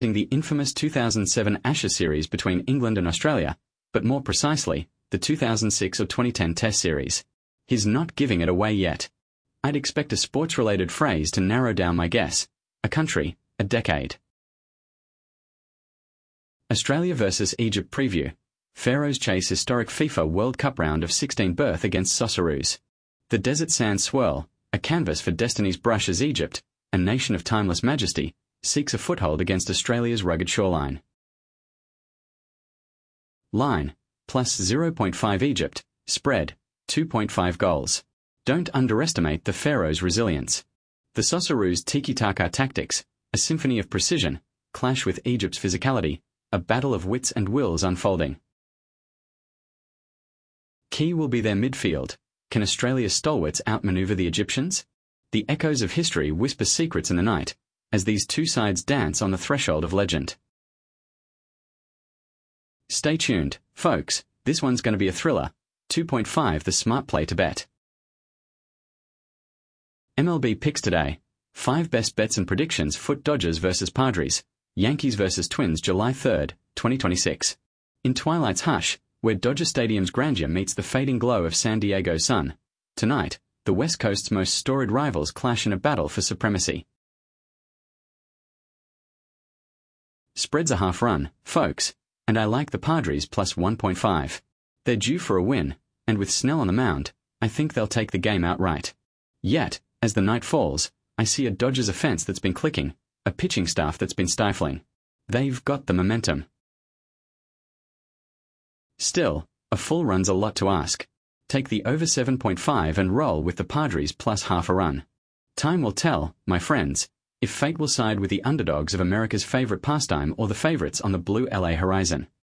in the infamous 2007 Ashes series between England and Australia, but more precisely, the 2006 or 2010 Test series. He's not giving it away yet. I'd expect a sports-related phrase to narrow down my guess. A country, a decade. Australia vs Egypt preview. Pharaohs chase historic FIFA World Cup round of 16 berth against Socceroos. The desert sands swirl, a canvas for destiny's brush as Egypt, a nation of timeless majesty, seeks a foothold against Australia's rugged shoreline. Line, plus 0.5 Egypt, spread, 2.5 goals. Don't underestimate the Pharaohs' resilience. The Socceroos' tiki-taka tactics, a symphony of precision, clash with Egypt's physicality, a battle of wits and wills unfolding. Key will be their midfield. Can Australia's stalwarts outmaneuver the Egyptians? The echoes of history whisper secrets in the night, as these two sides dance on the threshold of legend. Stay tuned, folks, this one's going to be a thriller. 2.5 the smart play to bet. MLB picks today. 5 best bets and predictions. Foot Dodgers vs Padres, Yankees vs Twins July 3, 2026. In twilight's hush, where Dodger Stadium's grandeur meets the fading glow of San Diego's sun, tonight, the West Coast's most storied rivals clash in a battle for supremacy. Spread's a half run, folks, and I like the Padres plus 1.5. They're due for a win, and with Snell on the mound, I think they'll take the game outright. Yet, as the night falls, I see a Dodgers offense that's been clicking, a pitching staff that's been stifling. They've got the momentum. Still, a full run's a lot to ask. Take the over 7.5 and roll with the Padres plus half a run. Time will tell, my friends, if fate will side with the underdogs of America's favorite pastime or the favorites on the blue LA horizon.